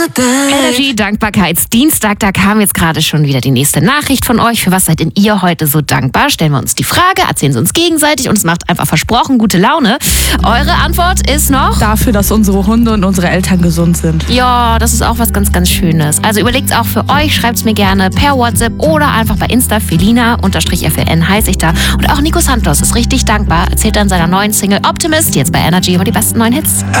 Energy Dankbarkeitsdienstag, da kam jetzt gerade schon wieder die nächste Nachricht von euch. Für was seid denn ihr heute so dankbar? Stellen wir uns die Frage, erzählen sie uns gegenseitig und es macht einfach versprochen gute Laune. Eure Antwort ist noch? Dafür, dass unsere Hunde und unsere Eltern gesund sind. Ja, das ist auch was ganz, ganz Schönes. Also überlegt's auch für euch, schreibt's mir gerne per WhatsApp oder einfach bei Insta, Felina_FLN heiße ich da. Und auch Nico Santos ist richtig dankbar, erzählt dann seiner neuen Single Optimist, jetzt bei Energy über die besten neuen Hits.